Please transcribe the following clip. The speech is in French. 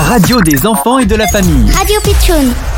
radio des enfants et de la famille. Radio Pitchoun.